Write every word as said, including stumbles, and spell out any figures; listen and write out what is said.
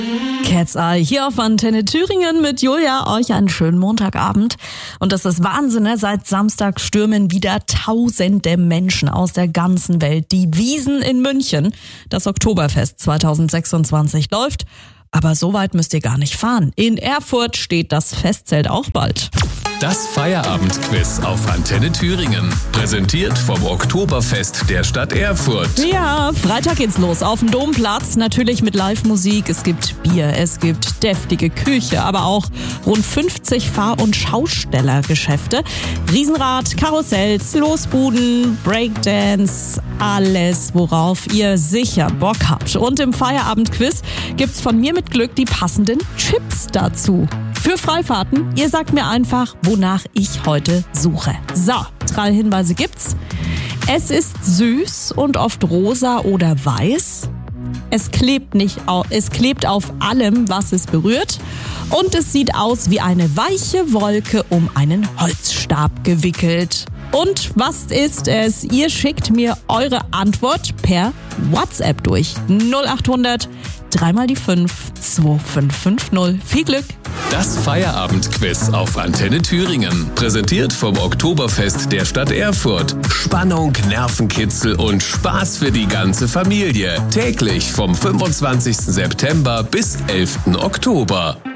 Cat's Eye hier auf Antenne Thüringen mit Julia. Euch einen schönen Montagabend. Und das ist Wahnsinn, ne? Seit Samstag stürmen wieder tausende Menschen aus der ganzen Welt die Wiesn in München. Das Oktoberfest zwanzig sechsundzwanzig läuft. Aber so weit müsst ihr gar nicht fahren. In Erfurt steht das Festzelt auch bald. Das Feierabendquiz auf Antenne Thüringen. Präsentiert vom Oktoberfest der Stadt Erfurt. Ja, Freitag geht's los auf dem Domplatz. Natürlich mit Live-Musik. Es gibt Bier, es gibt deftige Küche, aber auch rund fünfzig Fahr- und Schaustellergeschäfte. Riesenrad, Karussells, Losbuden, Breakdance, alles, worauf ihr sicher Bock habt. Und im Feierabendquiz gibt's von mir mit Glück die passenden Chips dazu. Für Freifahrten, ihr sagt mir einfach, wonach ich heute suche. So, drei Hinweise gibt's. Es ist süß und oft rosa oder weiß. Es klebt nicht auf, es klebt auf allem, was es berührt. Und es sieht aus wie eine weiche Wolke um einen Holzstab gewickelt. Und was ist es? Ihr schickt mir eure Antwort per WhatsApp durch. null acht hundert drei mal die fünf zwei fünf fünf null. Viel Glück! Das Feierabendquiz auf Antenne Thüringen. Präsentiert vom Oktoberfest der Stadt Erfurt. Spannung, Nervenkitzel und Spaß für die ganze Familie. Täglich vom fünfundzwanzigsten September bis elften Oktober.